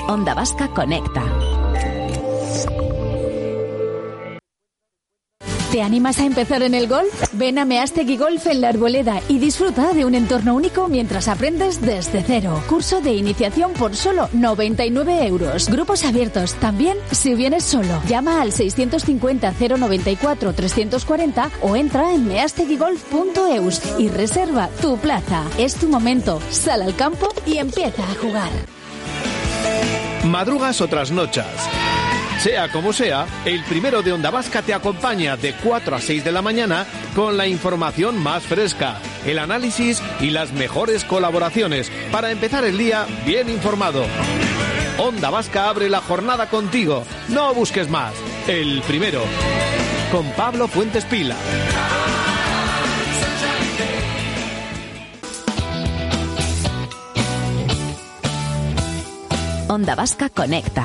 Onda Vasca Conecta. ¿Te animas a empezar en el golf? Ven a Meástegui Golf en La Arboleda y disfruta de un entorno único mientras aprendes desde cero. Curso de iniciación por solo 99 euros. Grupos abiertos también si vienes solo. Llama al 650 094 340 o entra en measteguigolf.eus y reserva tu plaza. Es tu momento. Sal al campo y empieza a jugar. Madrugas o trasnochas. Sea como sea, el primero de Onda Vasca te acompaña de 4 a 6 de la mañana con la información más fresca, el análisis y las mejores colaboraciones para empezar el día bien informado. Onda Vasca abre la jornada contigo. No busques más. El primero. Con Pablo Fuentes Pila. Onda Vasca Conecta.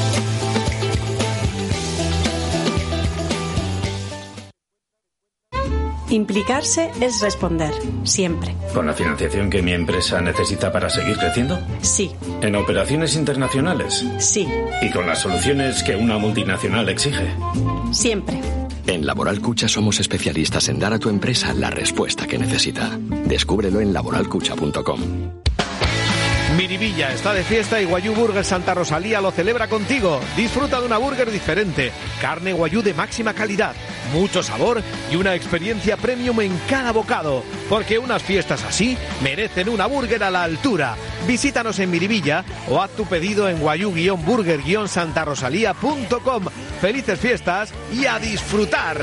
Implicarse es responder, siempre. ¿Con la financiación que mi empresa necesita para seguir creciendo? Sí. ¿En operaciones internacionales? Sí. ¿Y con las soluciones que una multinacional exige? Siempre. En Laboral Cucha somos especialistas en dar a tu empresa la respuesta que necesita. Descúbrelo en laboralcucha.com. Miribilla está de fiesta y Guayú Burger Santa Rosalía lo celebra contigo. Disfruta de una burger diferente, carne guayú de máxima calidad, mucho sabor y una experiencia premium en cada bocado. Porque unas fiestas así merecen una burger a la altura. Visítanos en Miribilla o haz tu pedido en guayú-burger-santarosalía.com. Felices fiestas y a disfrutar.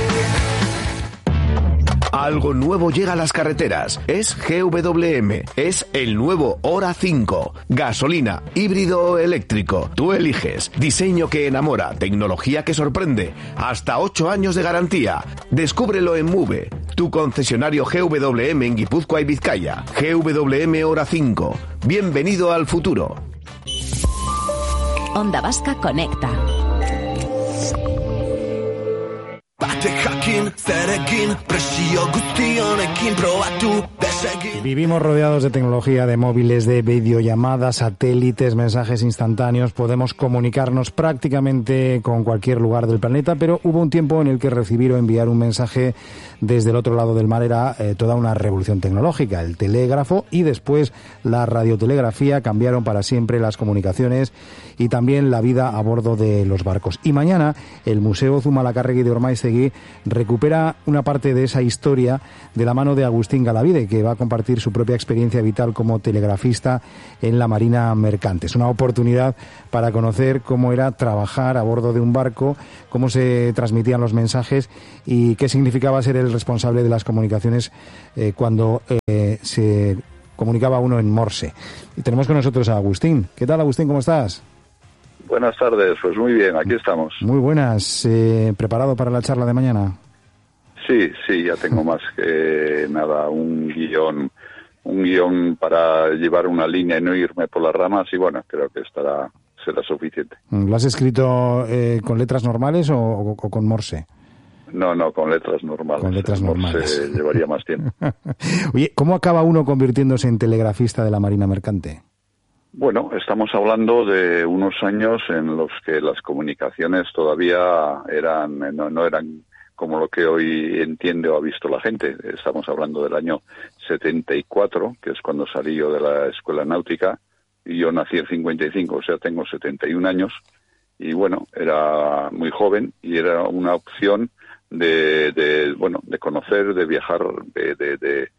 Algo nuevo llega a las carreteras. Es GWM. Es el nuevo Hora 5. Gasolina, híbrido o eléctrico. Tú eliges. Diseño que enamora. Tecnología que sorprende. Hasta 8 años de garantía. Descúbrelo en Move. Tu concesionario GWM en Guipúzcoa y Vizcaya. GWM Hora 5. Bienvenido al futuro. Onda Vasca Conecta. Vivimos rodeados de tecnología, de móviles, de videollamadas, satélites, mensajes instantáneos. Podemos comunicarnos prácticamente con cualquier lugar del planeta, pero hubo un tiempo en el que recibir o enviar un mensaje desde el otro lado del mar era toda una revolución tecnológica. El telégrafo y después la radiotelegrafía cambiaron para siempre las comunicaciones y también la vida a bordo de los barcos. Y mañana el Museo Zumalacárregui de Ormaiztegui recupera una parte de esa historia de la mano de Agustín Galavide, que va a compartir su propia experiencia vital como telegrafista en la Marina Mercante. Es una oportunidad para conocer cómo era trabajar a bordo de un barco, cómo se transmitían los mensajes y qué significaba ser el responsable de las comunicaciones cuando se comunicaba uno en Morse. Y tenemos con nosotros a Agustín. ¿Qué tal, Agustín? ¿Cómo estás? Buenas tardes, pues muy bien, aquí estamos. Muy buenas. ¿Preparado para la charla de mañana? Sí, ya tengo más que nada un guión para llevar una línea y no irme por las ramas y bueno, creo que será suficiente. ¿Lo has escrito con letras normales o con Morse? No, con letras normales. Con letras normales. Morse llevaría más tiempo. Oye, ¿cómo acaba uno convirtiéndose en telegrafista de la Marina Mercante? Bueno, estamos hablando de unos años en los que las comunicaciones todavía no eran como lo que hoy entiende o ha visto la gente. Estamos hablando del año 74, que es cuando salí yo de la escuela náutica, y yo nací en 55, o sea, tengo 71 años, y bueno, era muy joven, y era una opción de conocer, de viajar, de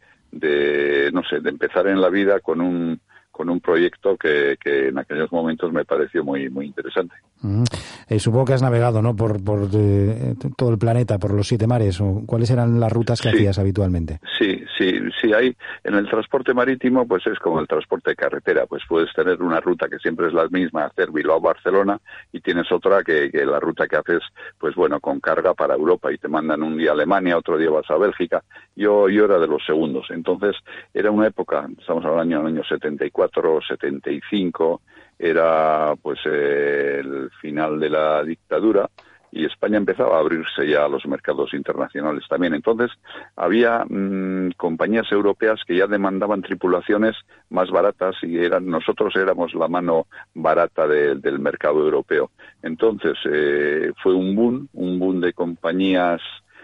empezar en la vida con un proyecto que en aquellos momentos me pareció muy muy interesante. Supongo que has navegado, ¿no? por todo el planeta, por los 7 mares. ¿O cuáles eran las rutas que hacías habitualmente? Sí. Hay en el transporte marítimo, pues es como el transporte de carretera. Pues puedes tener una ruta que siempre es la misma, hacer Bilbao-Barcelona, y tienes otra que la ruta que haces, pues bueno, con carga para Europa y te mandan un día a Alemania, otro día vas a Bélgica. Yo era de los segundos. Entonces era una época, estamos hablando del año 74, 75, era pues el final de la dictadura y España empezaba a abrirse ya a los mercados internacionales también. Entonces había compañías europeas que ya demandaban tripulaciones más baratas y nosotros éramos la mano barata del mercado europeo. Entonces fue un boom de compañías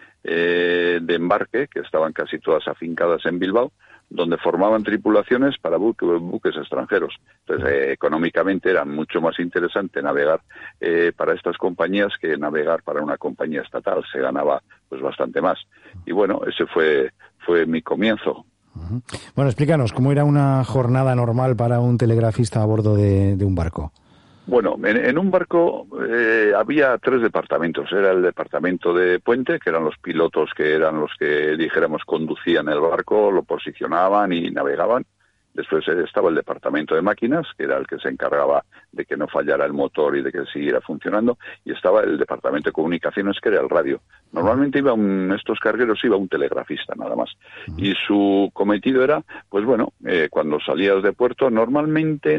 de embarque que estaban casi todas afincadas en Bilbao, donde formaban tripulaciones para buques extranjeros. Entonces, económicamente era mucho más interesante navegar para estas compañías que navegar para una compañía estatal. Se ganaba pues bastante más. Y bueno, ese fue mi comienzo. Bueno, explícanos, ¿cómo era una jornada normal para un telegrafista a bordo de un barco? Bueno, en un barco había 3 departamentos. Era el departamento de puente, que eran los pilotos que eran los que, dijéramos, conducían el barco, lo posicionaban y navegaban. Después estaba el departamento de máquinas, que era el que se encargaba de que no fallara el motor y de que siguiera funcionando, y estaba el departamento de comunicaciones, que era el radio. Normalmente estos cargueros iba un telegrafista nada más, y su cometido era, pues bueno, cuando salías de puerto, normalmente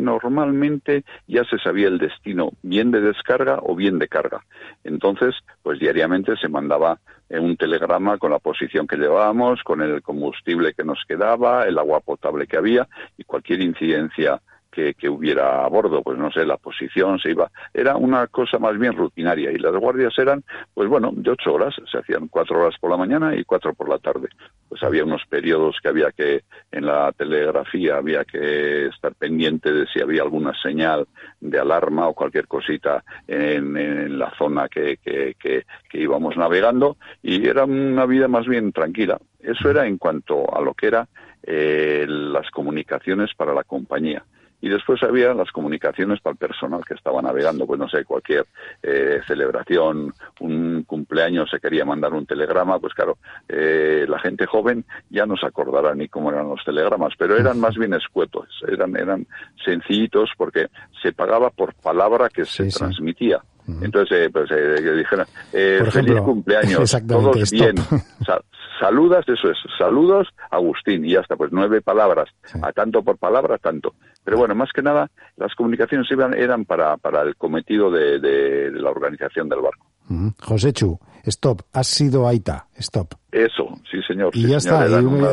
ya se sabía el destino, bien de descarga o bien de carga. Entonces, pues diariamente se mandaba un telegrama con la posición que llevábamos, con el combustible que nos quedaba, el agua potable que había y cualquier incidencia que hubiera a bordo, pues no sé, la posición se iba, era una cosa más bien rutinaria, y las guardias eran, pues bueno, de 8 horas, se hacían 4 horas por la mañana y 4 por la tarde. Pues había unos periodos que había que, en la telegrafía había que estar pendiente de si había alguna señal de alarma o cualquier cosita en la zona que íbamos navegando, y era una vida más bien tranquila. Eso era en cuanto a lo que era las comunicaciones para la compañía. Y después había las comunicaciones para el personal que estaba navegando, pues no sé, cualquier celebración, un cumpleaños, se quería mandar un telegrama, pues claro, la gente joven ya no se acordará ni cómo eran los telegramas, pero eran más bien escuetos, eran sencillitos porque se pagaba por palabra que se transmitía. Entonces, que dijeran, feliz cumpleaños, todos bien, saludas, eso es, saludos, Agustín, y ya está, pues 9 palabras, a tanto por palabra, tanto. Pero bueno, más que nada, las comunicaciones eran para el cometido de la organización del barco. Joséchu, stop, has sido Aita, stop. Eso, sí señor. Y ya está,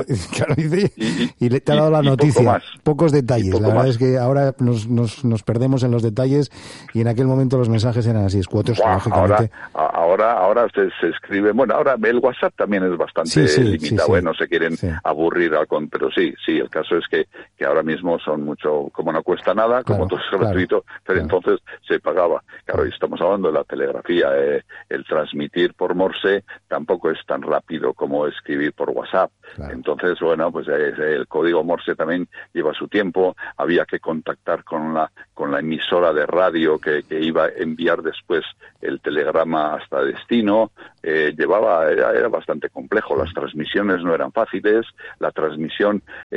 y te ha dado la noticia, pocos detalles, la verdad es que ahora nos perdemos en los detalles, y en aquel momento los mensajes eran así, escuetos, lógicamente. Ahora usted se escribe, bueno, ahora el WhatsApp también es bastante limitado, no se quieren aburrir, pero sí, el caso es que ahora mismo son mucho, como no cuesta nada, como todo es gratuito, pero entonces se pagaba. Claro, y estamos hablando de la telegrafía, el transmitir por Morse tampoco es tan rápido como escribir por WhatsApp. Entonces, bueno, pues el código Morse también lleva su tiempo, había que contactar con la emisora de radio que iba a enviar después el telegrama hasta destino, era bastante complejo, las transmisiones no eran fáciles, la transmisión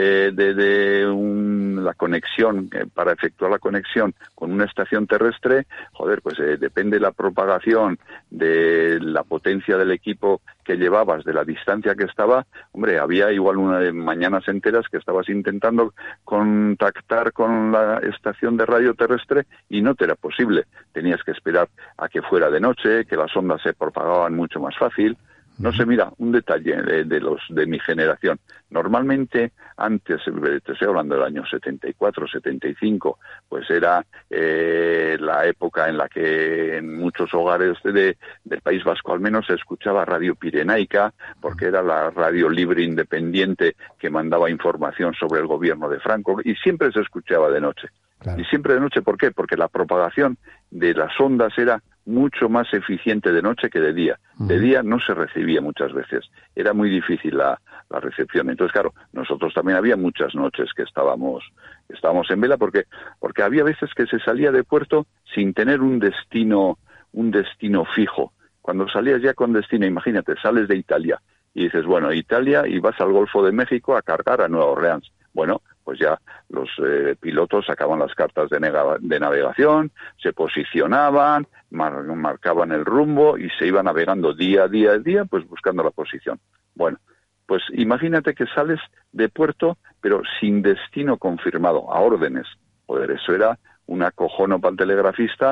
la conexión, para efectuar la conexión con una estación terrestre, pues depende de la propagación, de la potencia del equipo que llevabas, de la distancia que estaba, había igual mañanas enteras que estabas intentando contactar con la estación de radio terrestre y no te era posible. Tenías que esperar a que fuera de noche, que las ondas se propagaban mucho más fácil. No sé, mira, un detalle de mi generación. Normalmente, antes, te estoy hablando del año 74, 75, pues era la época en la que en muchos hogares del País Vasco al menos se escuchaba Radio Pirenaica, porque era la radio libre independiente que mandaba información sobre el gobierno de Franco, y siempre se escuchaba de noche. Claro. Y siempre de noche, ¿por qué? Porque la propagación de las ondas era mucho más eficiente de noche que de día. De día no se recibía muchas veces. Era muy difícil la recepción. Entonces, claro, nosotros también había muchas noches que estábamos en vela porque había veces que se salía de puerto sin tener un destino fijo. Cuando salías ya con destino, imagínate, sales de Italia y dices, bueno, Italia, y vas al Golfo de México a cargar a Nueva Orleans. Bueno, pues ya los pilotos sacaban las cartas de navegación, se posicionaban, marcaban el rumbo y se iba navegando día a día, pues buscando la posición. Bueno, pues imagínate que sales de puerto, pero sin destino confirmado, a órdenes. Joder, eso era un acojono para el telegrafista,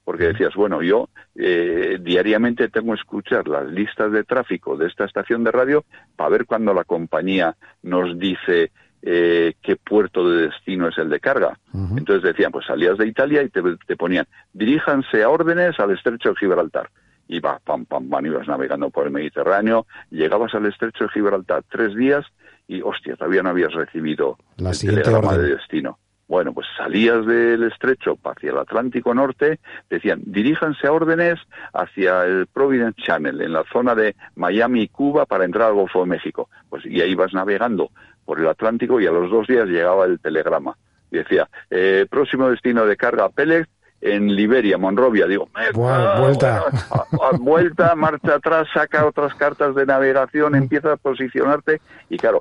porque decías, bueno, yo diariamente tengo que escuchar las listas de tráfico de esta estación de radio para ver cuando la compañía nos dice qué puerto de destino es el de carga. Entonces decían, pues salías de Italia y te ponían, diríjanse a órdenes al estrecho de Gibraltar. Y pam, ibas navegando por el Mediterráneo, llegabas al estrecho de Gibraltar 3 días y, hostia, todavía no habías recibido el telegrama de destino. Bueno, pues salías del estrecho hacia el Atlántico Norte, decían, diríjanse a órdenes hacia el Providence Channel, en la zona de Miami y Cuba, para entrar al Golfo de México. Pues y ahí vas navegando por el Atlántico y a los 2 días llegaba el telegrama. Y decía, próximo destino de carga Peleg, en Liberia, Monrovia. Digo, vuelta, marcha atrás, saca otras cartas de navegación, empieza a posicionarte y claro,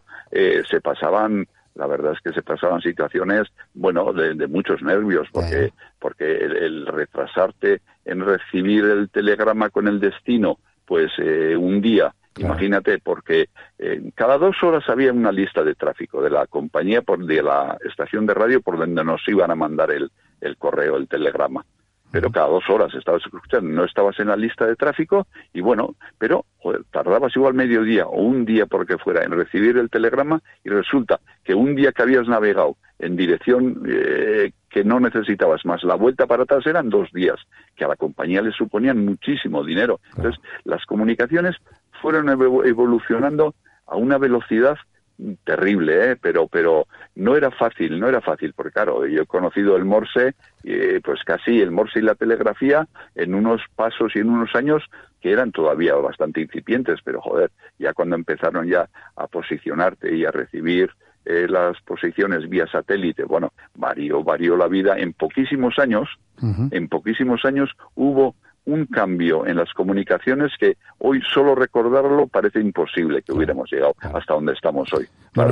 la verdad es que se pasaban situaciones, bueno, de muchos nervios, porque el retrasarte en recibir el telegrama con el destino, pues un día, claro. Imagínate, porque cada 2 horas había una lista de tráfico de la compañía, de la estación de radio por donde nos iban a mandar el correo, el telegrama. Pero cada 2 horas estabas escuchando, no estabas en la lista de tráfico y bueno, pero tardabas igual mediodía o un día porque fuera en recibir el telegrama y resulta que un día que habías navegado en dirección que no necesitabas más, la vuelta para atrás eran 2 días, que a la compañía le suponían muchísimo dinero. Entonces, las comunicaciones fueron evolucionando a una velocidad terrible, pero no era fácil, porque claro, yo he conocido el Morse, pues casi el Morse y la telegrafía en unos pasos y en unos años que eran todavía bastante incipientes, pero joder, ya cuando empezaron ya a posicionarte y a recibir las posiciones vía satélite, bueno, varió la vida en poquísimos años. En poquísimos años hubo un cambio en las comunicaciones que hoy solo recordarlo parece imposible que hubiéramos llegado hasta donde estamos hoy. Claro,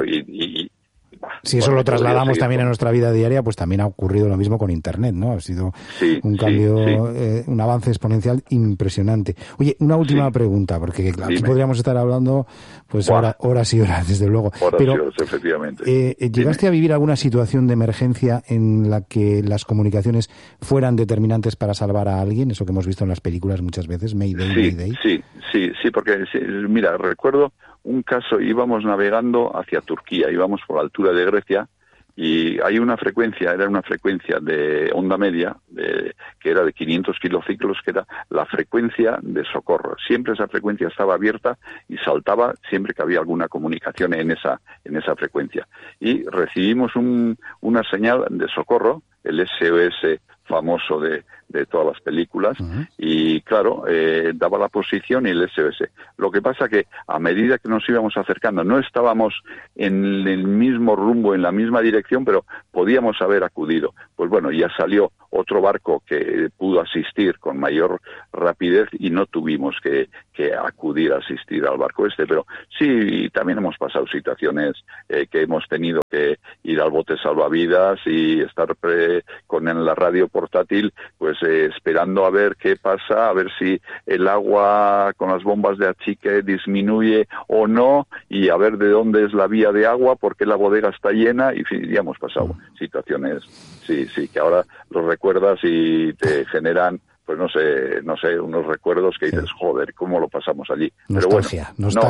si eso lo trasladamos también a nuestra vida diaria, pues también ha ocurrido lo mismo con Internet, ¿no? Ha sido un cambio, un avance exponencial impresionante. Oye, una última pregunta, porque aquí podríamos estar hablando pues horas y horas, desde luego. Efectivamente. ¿Llegaste a vivir alguna situación de emergencia en la que las comunicaciones fueran determinantes para salvar a alguien? Eso que hemos visto en las películas muchas veces, Mayday. Sí, porque mira, recuerdo un caso, íbamos navegando hacia Turquía, íbamos por la altura de Grecia y hay era una frecuencia de onda media, que era de 500 kilociclos, que era la frecuencia de socorro. Siempre esa frecuencia estaba abierta y saltaba siempre que había alguna comunicación en esa frecuencia. Y recibimos una señal de socorro, el SOS famoso de todas las películas, y claro, daba la posición y el SOS. Lo que pasa que a medida que nos íbamos acercando, no estábamos en el mismo rumbo, en la misma dirección, pero podíamos haber acudido. Pues bueno, ya salió otro barco que pudo asistir con mayor rapidez y no tuvimos que acudir a asistir al barco pero sí, también hemos pasado situaciones que hemos tenido que ir al bote salvavidas y estar con la radio portátil, pues esperando a ver qué pasa, a ver si el agua con las bombas de achique disminuye o no, y a ver de dónde es la vía de agua, porque la bodega está llena, y ya hemos pasado situaciones, sí, que ahora los recuerdas y te generan, pues no sé, unos recuerdos que dices, joder, cómo lo pasamos allí. Nostalgia.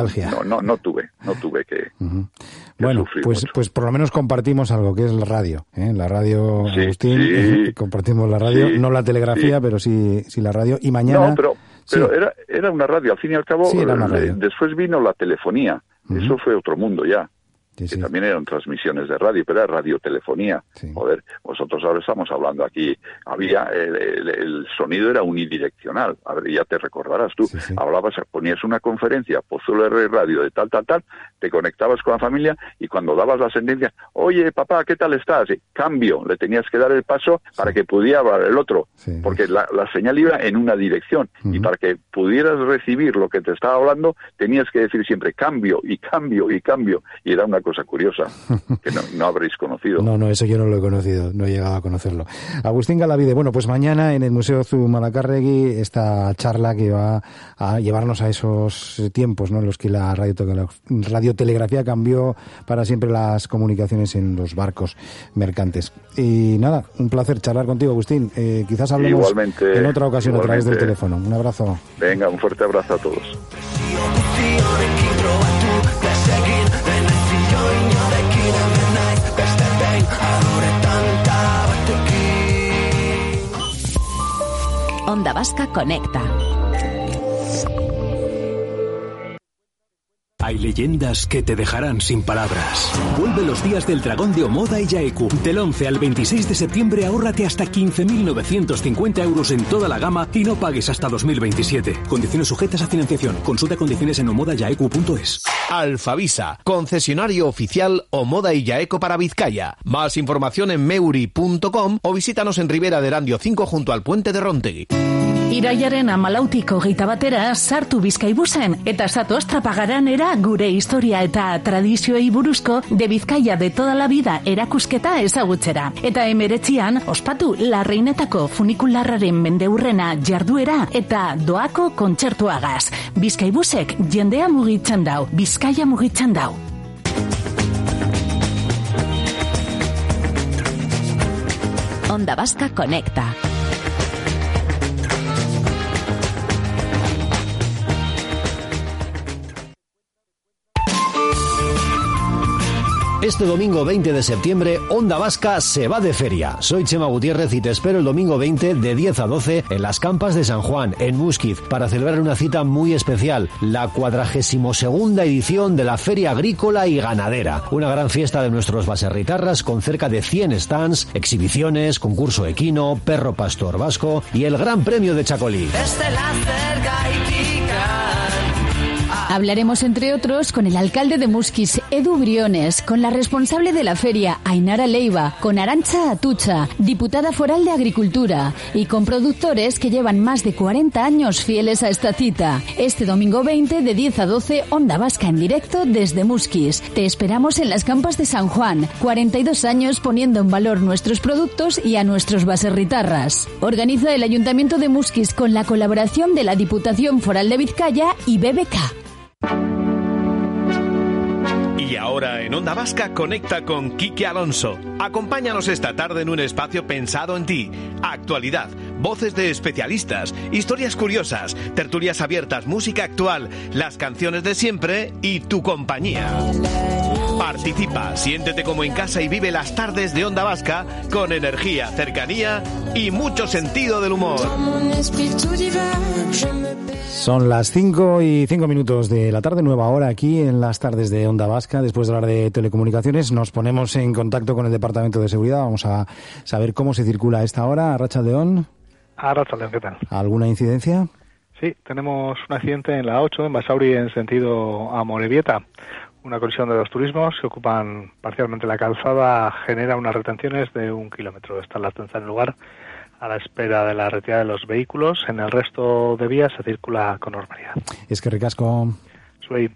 No tuve que bueno, pues por lo menos compartimos algo, que es la radio, La radio, Agustín, compartimos la radio, no la telegrafía, pero sí la radio, y mañana... No, pero era una radio, al fin y al cabo, después vino la telefonía, eso fue otro mundo ya. Que también eran transmisiones de radio, pero era radiotelefonía. Joder, vosotros ahora estamos hablando aquí, el sonido era unidireccional. A ver, ya te recordarás tú, hablabas, ponías una conferencia, Pozuelo Radio de tal, te conectabas con la familia y cuando dabas la sentencia, oye papá, ¿qué tal estás? Cambio, le tenías que dar el paso para que pudiera hablar el otro, porque la señal iba en una dirección, y para que pudieras recibir lo que te estaba hablando, tenías que decir siempre cambio, y era una cosa curiosa que no habréis conocido. No, eso yo no lo he conocido, no he llegado a conocerlo. Agustín Galavide, bueno, pues mañana en el Museo Zumalacárregui esta charla que va a llevarnos a esos tiempos, ¿no?, en los que la radiotelegrafía cambió para siempre las comunicaciones en los barcos mercantes. Y nada, un placer charlar contigo, Agustín. Quizás hablemos en otra ocasión a través del teléfono. Un abrazo. Venga, un fuerte abrazo a todos. Onda Vasca Conecta. Hay leyendas que te dejarán sin palabras. Vuelve los días del dragón de Omoda y Yaeku. Del 11 al 26 de septiembre ahórrate hasta 15.950 euros en toda la gama y no pagues hasta 2027. Condiciones sujetas a financiación. Consulta condiciones en omodayaeku.es. Alfavisa, concesionario oficial Omoda y Yaeco para Vizcaya. Más información en meuri.com o visítanos en Ribera de Erandio 5 junto al puente de Rontegui. Iraiaren 14 batera sartu Bizkaibusen eta zatoz Trapagaranera gure historia eta tradizioei buruzko de Bizkaia de toda la vida erakusketa ezagutzera. Eta 19an ospatu Larreinetako funikularraren mendeurrena jarduera eta doako kontzertuagaz. Bizkaibusek jendea mugitzen dau, Bizkaia mugitzen dau. Onda Vasca Conecta. Este domingo 20 de septiembre, Onda Vasca se va de feria. Soy Chema Gutiérrez y te espero el domingo 20 de 10 a 12 en las Campas de San Juan, en Músquiz, para celebrar una cita muy especial, la 42ª edición de la Feria Agrícola y Ganadera. Una gran fiesta de nuestros baserritarras con cerca de 100 stands, exhibiciones, concurso equino, perro pastor vasco y el Gran Premio de Chacolí. Hablaremos, entre otros, con el alcalde de Musquis, Edu Briones, con la responsable de la feria, Ainara Leiva, con Arantxa Atucha, diputada foral de Agricultura, y con productores que llevan más de 40 años fieles a esta cita. Este domingo 20, de 10 a 12, Onda Vasca en directo desde Musquis. Te esperamos en las Campas de San Juan, 42 años poniendo en valor nuestros productos y a nuestros baserritarras. Organiza el Ayuntamiento de Musquis con la colaboración de la Diputación Foral de Vizcaya y BBK. Y ahora en Onda Vasca conecta con Quique Alonso. Acompáñanos esta tarde en un espacio pensado en ti. Actualidad, voces de especialistas, historias curiosas, tertulias abiertas, música actual, las canciones de siempre y tu compañía. Participa, siéntete como en casa y vive las tardes de Onda Vasca con energía, cercanía y mucho sentido del humor. Son las 5:05 de la tarde, nueva hora aquí en las tardes de Onda Vasca. Después de hablar de telecomunicaciones, nos ponemos en contacto con el Departamento de Seguridad. Vamos a saber cómo se circula a esta hora. Arratsaldeon. Arratsaldeon, ¿qué tal? ¿Alguna incidencia? Sí, tenemos un accidente en la 8, en Basauri, en sentido Amorebieta. Una colisión de dos turismos que ocupan parcialmente la calzada genera unas retenciones de 1 kilómetro. Está la ertzaintza en el lugar a la espera de la retirada de los vehículos. En el resto de vías se circula con normalidad. Es que ricasco. Soy.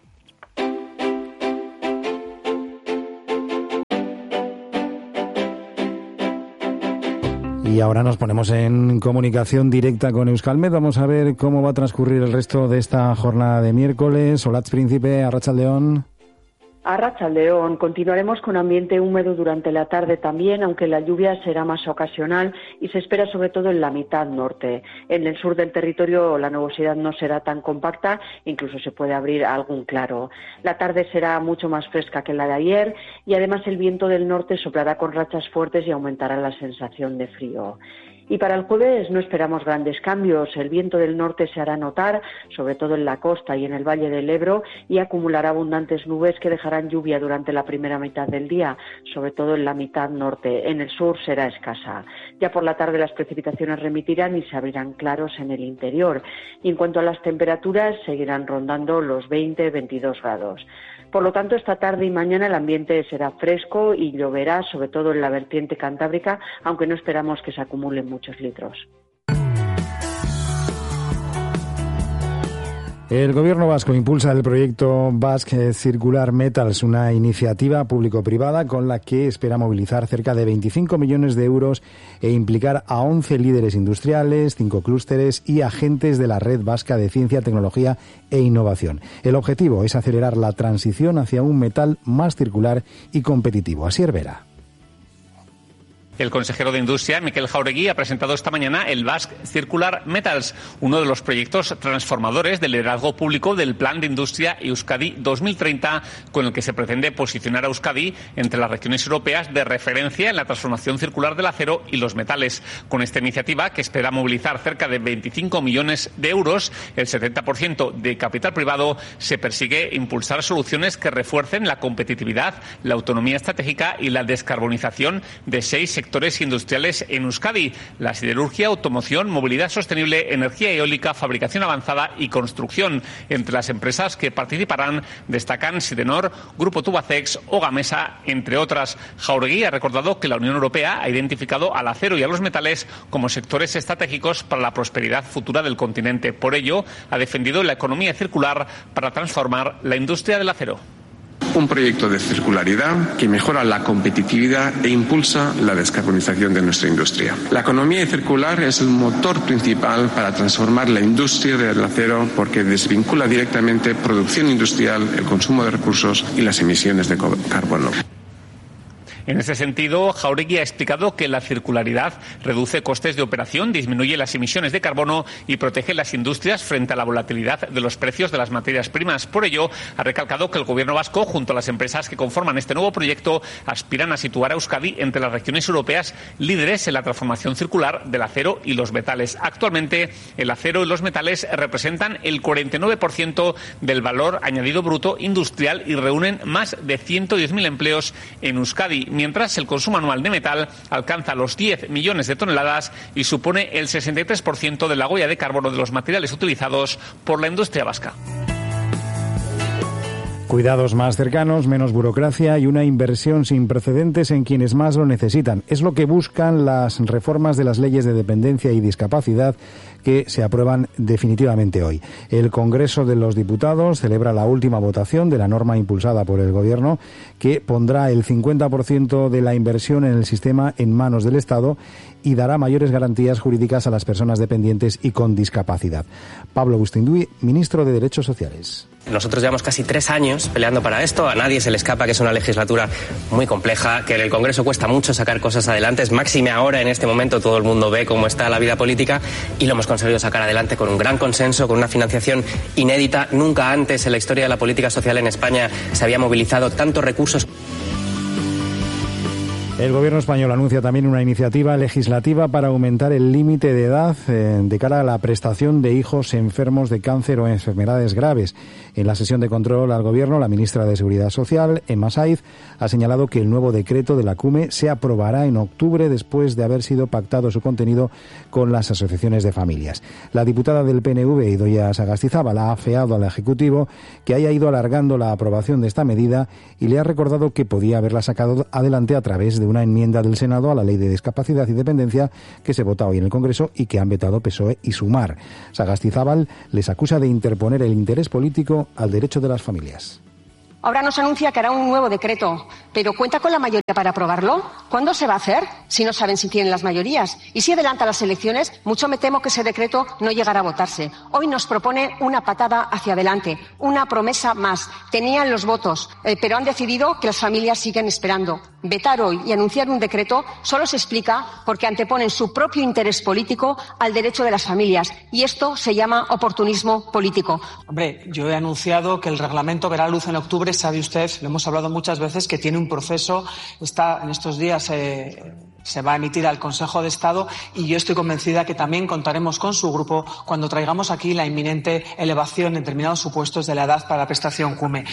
Y ahora nos ponemos en comunicación directa con Euskalmet. Vamos a ver cómo va a transcurrir el resto de esta jornada de miércoles. Olatz Príncipe, Arratsaldeon. Arratsaldeon, continuaremos con ambiente húmedo durante la tarde también, aunque la lluvia será más ocasional y se espera sobre todo en la mitad norte. En el sur del territorio la nubosidad no será tan compacta, incluso se puede abrir algún claro. La tarde será mucho más fresca que la de ayer y además el viento del norte soplará con rachas fuertes y aumentará la sensación de frío. Y para el jueves no esperamos grandes cambios. El viento del norte se hará notar, sobre todo en la costa y en el Valle del Ebro, y acumulará abundantes nubes que dejarán lluvia durante la primera mitad del día, sobre todo en la mitad norte. En el sur será escasa. Ya por la tarde las precipitaciones remitirán y se abrirán claros en el interior. Y en cuanto a las temperaturas, seguirán rondando los 20-22 grados. Por lo tanto, esta tarde y mañana el ambiente será fresco y lloverá, sobre todo en la vertiente cantábrica, aunque no esperamos que se acumulen muchos litros. El gobierno vasco impulsa el proyecto Basque Circular Metals, una iniciativa público-privada con la que espera movilizar cerca de 25 millones de euros e implicar a 11 líderes industriales, 5 clústeres y agentes de la Red Vasca de Ciencia, Tecnología e Innovación. El objetivo es acelerar la transición hacia un metal más circular y competitivo. Asier Vera. El consejero de Industria, Miquel Jauregui, ha presentado esta mañana el Basque Circular Metals, uno de los proyectos transformadores del liderazgo público del Plan de Industria Euskadi 2030, con el que se pretende posicionar a Euskadi entre las regiones europeas de referencia en la transformación circular del acero y los metales. Con esta iniciativa, que espera movilizar cerca de 25 millones de euros, el 70% de capital privado, se persigue impulsar soluciones que refuercen la competitividad, la autonomía estratégica y la descarbonización de 6 sectores industriales en Euskadi: la siderurgia, automoción, movilidad sostenible, energía eólica, fabricación avanzada y construcción. Entre las empresas que participarán destacan Sidenor, Grupo Tubacex o Gamesa, entre otras. Jauregui ha recordado que la Unión Europea ha identificado al acero y a los metales como sectores estratégicos para la prosperidad futura del continente. Por ello, ha defendido la economía circular para transformar la industria del acero. Un proyecto de circularidad que mejora la competitividad e impulsa la descarbonización de nuestra industria. La economía circular es el motor principal para transformar la industria del acero porque desvincula directamente producción industrial, el consumo de recursos y las emisiones de carbono. En ese sentido, Jauregui ha explicado que la circularidad reduce costes de operación, disminuye las emisiones de carbono y protege las industrias frente a la volatilidad de los precios de las materias primas. Por ello, ha recalcado que el Gobierno vasco, junto a las empresas que conforman este nuevo proyecto, aspiran a situar a Euskadi entre las regiones europeas líderes en la transformación circular del acero y los metales. Actualmente, el acero y los metales representan el 49% del valor añadido bruto industrial y reúnen más de 110.000 empleos en Euskadi, mientras el consumo anual de metal alcanza los 10 millones de toneladas y supone el 63% de la huella de carbono de los materiales utilizados por la industria vasca. Cuidados más cercanos, menos burocracia y una inversión sin precedentes en quienes más lo necesitan. Es lo que buscan las reformas de las leyes de dependencia y discapacidad que se aprueban definitivamente hoy. El Congreso de los Diputados celebra la última votación de la norma impulsada por el Gobierno que pondrá el 50% de la inversión en el sistema en manos del Estado y dará mayores garantías jurídicas a las personas dependientes y con discapacidad. Pablo Bustinduy, ministro de Derechos Sociales. Nosotros llevamos casi 3 años peleando para esto. A nadie se le escapa que es una legislatura muy compleja, que en el Congreso cuesta mucho sacar cosas adelante. Es máxime ahora, en este momento, todo el mundo ve cómo está la vida política y lo hemos conseguido sacar adelante con un gran consenso, con una financiación inédita. Nunca antes en la historia de la política social en España se había movilizado tantos recursos. El Gobierno español anuncia también una iniciativa legislativa para aumentar el límite de edad de cara a la prestación de hijos enfermos de cáncer o enfermedades graves. En la sesión de control al Gobierno, la ministra de Seguridad Social, Emma Saiz, ha señalado que el nuevo decreto de la CUME se aprobará en octubre después de haber sido pactado su contenido con las asociaciones de familias. La diputada del PNV, Idoia Sagastizábal, ha afeado al Ejecutivo que haya ido alargando la aprobación de esta medida y le ha recordado que podía haberla sacado adelante a través de una enmienda del Senado a la Ley de Discapacidad y Dependencia que se vota hoy en el Congreso y que han vetado PSOE y Sumar. Sagastizábal les acusa de interponer el interés político al derecho de las familias. Ahora nos anuncia que hará un nuevo decreto, pero ¿cuenta con la mayoría para aprobarlo? ¿Cuándo se va a hacer? Si no saben si tienen las mayorías. Y si adelanta las elecciones, mucho me temo que ese decreto no llegará a votarse. Hoy nos propone una patada hacia adelante, una promesa más. Tenían los votos, pero han decidido que las familias siguen esperando. Vetar hoy y anunciar un decreto solo se explica porque anteponen su propio interés político al derecho de las familias. Y esto se llama oportunismo político. Hombre, yo he anunciado que el reglamento verá luz en octubre. Sabe usted, lo hemos hablado muchas veces, que tiene un proceso, en estos días se va a emitir al Consejo de Estado y yo estoy convencida que también contaremos con su grupo cuando traigamos aquí la inminente elevación en determinados supuestos de la edad para la prestación CUME.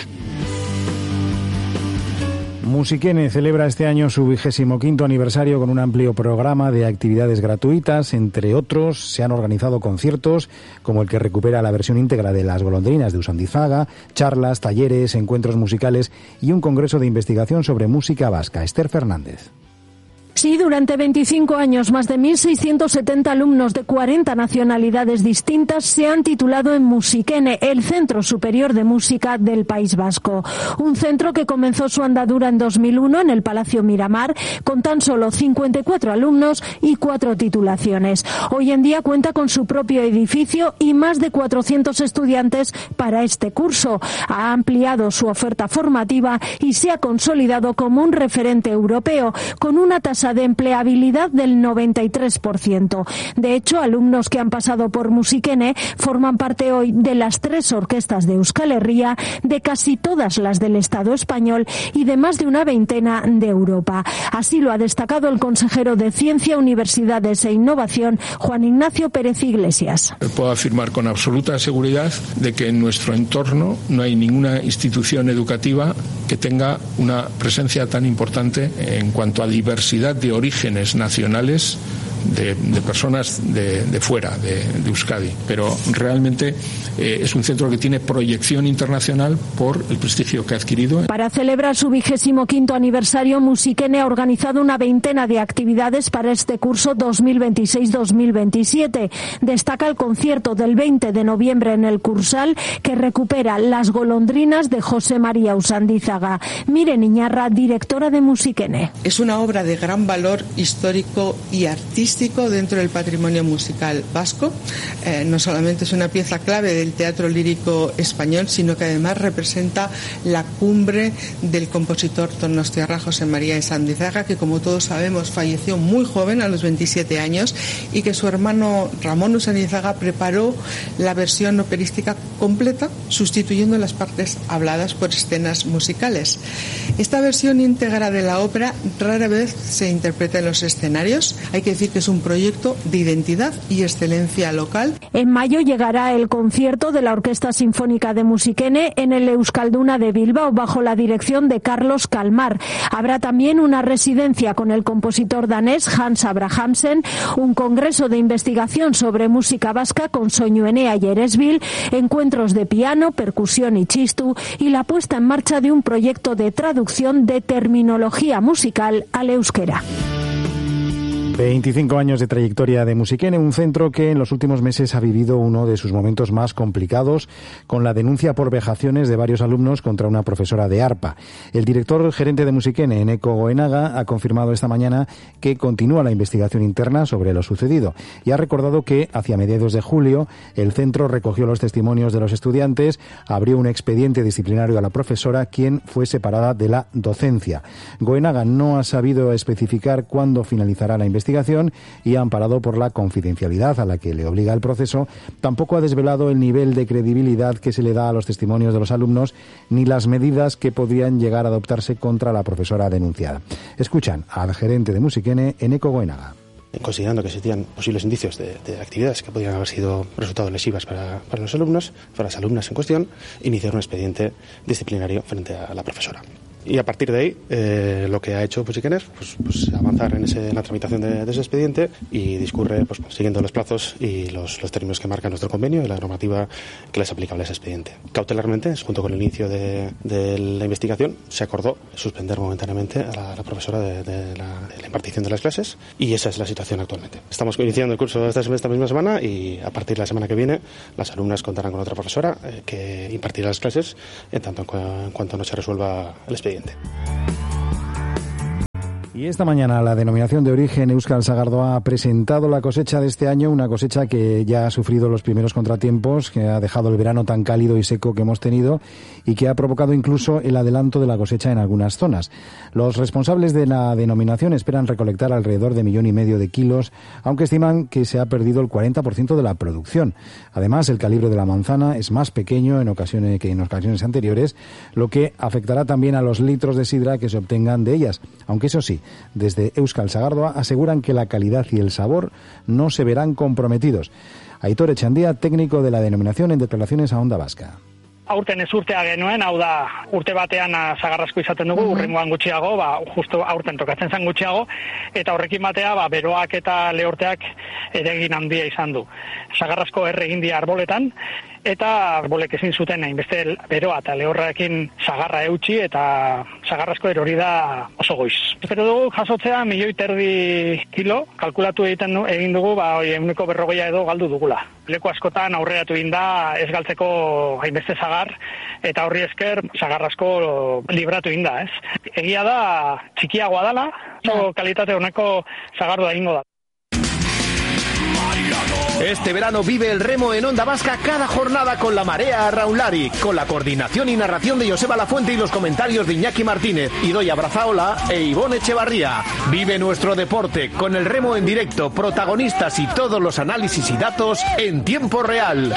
Musiquene celebra este año su 25º aniversario con un amplio programa de actividades gratuitas. Entre otros, se han organizado conciertos como el que recupera la versión íntegra de Las golondrinas de Usandizaga, charlas, talleres, encuentros musicales y un congreso de investigación sobre música vasca. Esther Fernández. Sí, durante 25 años, más de 1.670 alumnos de 40 nacionalidades distintas se han titulado en Musikene, el Centro Superior de Música del País Vasco. Un centro que comenzó su andadura en 2001 en el Palacio Miramar, con tan solo 54 alumnos y 4 titulaciones. Hoy en día cuenta con su propio edificio y más de 400 estudiantes para este curso. Ha ampliado su oferta formativa y se ha consolidado como un referente europeo, con una tasa de empleabilidad del 93%. De hecho, alumnos que han pasado por Musikene forman parte hoy de las 3 orquestas de Euskal Herria, de casi todas las del Estado español y de más de una veintena de Europa. Así lo ha destacado el consejero de Ciencia, Universidades e Innovación, Juan Ignacio Pérez Iglesias. Puedo afirmar con absoluta seguridad de que en nuestro entorno no hay ninguna institución educativa que tenga una presencia tan importante en cuanto a diversidad de orígenes nacionales de personas de fuera de Euskadi, pero realmente es un centro que tiene proyección internacional por el prestigio que ha adquirido. Para celebrar su 25º aniversario, Musikene ha organizado una veintena de actividades para este curso 2026-2027. Destaca el concierto del 20 de noviembre en el Cursal, que recupera Las golondrinas de José María Usandízaga. Miren Iñarra, directora de Musikene. Es una obra de gran valor histórico y artístico dentro del patrimonio musical vasco. No solamente es una pieza clave del teatro lírico español, sino que además representa la cumbre del compositor donostiarra José María Usandízaga, que como todos sabemos falleció muy joven, a los 27 años, y que su hermano Ramón Usandízaga preparó la versión operística completa, sustituyendo las partes habladas por escenas musicales. Esta versión íntegra de la ópera rara vez se interpreta en los escenarios. Hay que decir que es un proyecto de identidad y excelencia local. En mayo llegará el concierto de la Orquesta Sinfónica de Musikene en el Euskalduna de Bilbao, bajo la dirección de Carlos Kalmar. Habrá también una residencia con el compositor danés Hans Abrahamsen, un congreso de investigación sobre música vasca con Soinu Enea y Eresbil, encuentros de piano, percusión y chistu, y la puesta en marcha de un proyecto de traducción de terminología musical al euskera. 25 años de trayectoria de Musikene, un centro que en los últimos meses ha vivido uno de sus momentos más complicados, con la denuncia por vejaciones de varios alumnos contra una profesora de arpa. El director gerente de Musikene, Eneko Goenaga, ha confirmado esta mañana que continúa la investigación interna sobre lo sucedido y ha recordado que hacia mediados de julio el centro recogió los testimonios de los estudiantes, abrió un expediente disciplinario a la profesora, quien fue separada de la docencia. Goenaga no ha sabido especificar cuándo finalizará la investigación y, amparado por la confidencialidad a la que le obliga el proceso, tampoco ha desvelado el nivel de credibilidad que se le da a los testimonios de los alumnos ni las medidas que podrían llegar a adoptarse contra la profesora denunciada. Escuchan al gerente de Musikene, Eneko Goenaga. Considerando que existían posibles indicios de actividades que podrían haber sido resultado lesivas para los alumnos, para las alumnas en cuestión, iniciar un expediente disciplinario frente a la profesora. Y a partir de ahí, lo que ha hecho Musikene es pues avanzar en la tramitación de ese expediente, y discurre pues siguiendo los plazos y los términos que marca nuestro convenio y la normativa que les es aplicable a ese expediente. Cautelarmente, junto con el inicio de la investigación, se acordó suspender momentáneamente a la profesora de la impartición de las clases, y esa es la situación actualmente. Estamos iniciando el curso esta misma semana, y a partir de la semana que viene las alumnas contarán con otra profesora que impartirá las clases en tanto en cuanto no se resuelva el expediente. Y esta mañana la denominación de origen Euskal Sagardoa ha presentado la cosecha de este año, una cosecha que ya ha sufrido los primeros contratiempos, que ha dejado el verano tan cálido y seco que hemos tenido y que ha provocado incluso el adelanto de la cosecha en algunas zonas. Los responsables de la denominación esperan recolectar alrededor de 1,5 millones de kilos, aunque estiman que se ha perdido el 40% de la producción. Además, el calibre de la manzana es más pequeño que en ocasiones anteriores, lo que afectará también a los litros de sidra que se obtengan de ellas, aunque eso sí, desde Euskal Sagardoa aseguran que la calidad y el sabor no se verán comprometidos. Aitor Echandía, técnico de la denominación, en declaraciones a Onda Vasca. Aurten ez urtea genuen, hau da, urte batean sagarrasko izaten dugu, urrengoan gutxiago, justo aurten tokatzen zen gutxiago, eta horrekin batea, beroak eta lehorteak eragin handia izan du. Sagarrasko egin dira arboletan, eta arbolek ezin zuten hainbeste beroa eta lehorrekin sagarra eutsi, eta sagarrasko erori da oso goiz. Espero dugu jasotzea 1,5 milioi kilo, kalkulatu egin dugu, 140 edo galdu dugula. Leku askotan aurreratu egin da ez galtzeko hainbeste sagar, eta horri esker sagarrasko libratu egin da, ez? Egia da, txikiagoa dela, kalitate honeko sagardoa egingo da. Este verano vive el remo en Onda Vasca cada jornada con la marea Raulari, con la coordinación y narración de Joseba Lafuente y los comentarios de Iñaki Martínez, Idoia Brazaola e Ivonne Echevarría. Vive nuestro deporte con el remo en directo, protagonistas y todos los análisis y datos en tiempo real.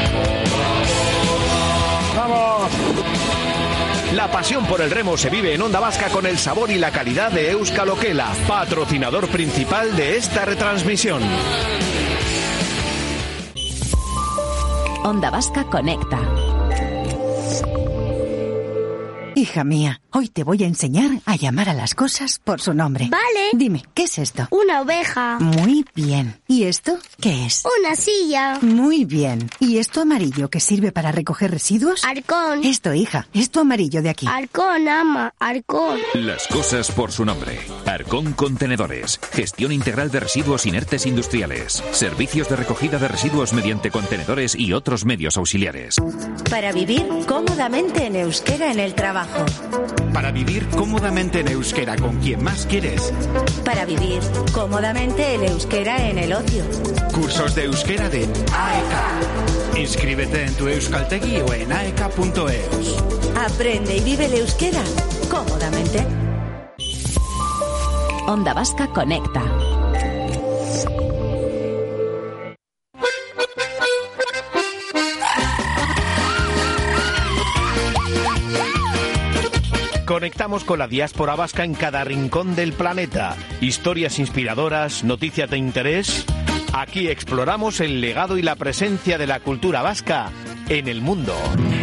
¡Vamos! La pasión por el remo se vive en Onda Vasca con el sabor y la calidad de Euskal Okela, patrocinador principal de esta retransmisión. Onda Vasca conecta. Hija mía, hoy te voy a enseñar a llamar a las cosas por su nombre. Vale. Dime, ¿qué es esto? Una oveja. Muy bien. ¿Y esto qué es? Una silla. Muy bien. ¿Y esto amarillo que sirve para recoger residuos? Arcón. Esto, hija, esto amarillo de aquí. Arcón, ama, Arcón. Las cosas por su nombre. Arcón Contenedores. Gestión integral de residuos inertes industriales. Servicios de recogida de residuos mediante contenedores y otros medios auxiliares. Para vivir cómodamente en euskera en el trabajo. Para vivir cómodamente en euskera con quien más quieres. Para vivir cómodamente en euskera en el ocio. Cursos de euskera de AEK. Inscríbete en tu Euskaltegi o en aek.eus. Aprende y vive el euskera cómodamente. Onda Vasca conecta. Conectamos con la diáspora vasca en cada rincón del planeta. Historias inspiradoras, noticias de interés. Aquí exploramos el legado y la presencia de la cultura vasca en el mundo.